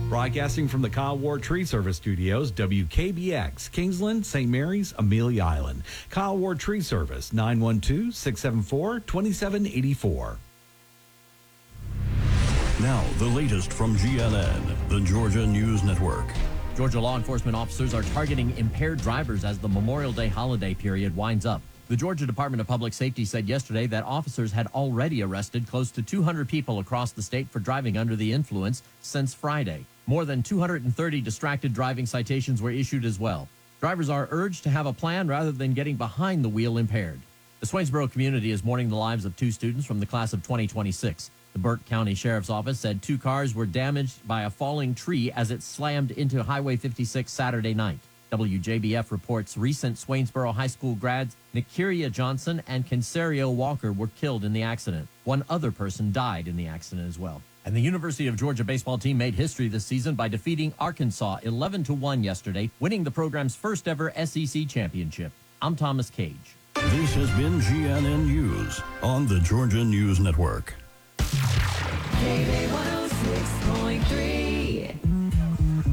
Broadcasting from the Kyle Ward Tree Service Studios, WKBX, Kingsland, St. Mary's, Amelia Island. Kyle Ward Tree Service, 912-674-2784. Now, the latest from GNN, the Georgia News Network. Georgia law enforcement officers are targeting impaired drivers as the Memorial Day holiday period winds up. The Georgia Department of Public Safety said yesterday that officers had already arrested close to 200 people across the state for driving under the influence since Friday. More than 230 distracted driving citations were issued as well. Drivers are urged to have a plan rather than getting behind the wheel impaired. The Swainsboro community is mourning the lives of 2 students from the class of 2026. The Burke County Sheriff's Office said 2 cars were damaged by a falling tree as it slammed into Highway 56 Saturday night. WJBF reports recent Swainsboro High School grads Nikiria Johnson and Kensario Walker were killed in the accident. 1 other person died in the accident as well. And the University of Georgia baseball team made history this season by defeating Arkansas 11-1 yesterday, winning the program's first ever SEC championship. I'm Thomas Cage. This has been GNN News on the Georgia News Network. KB 106.3.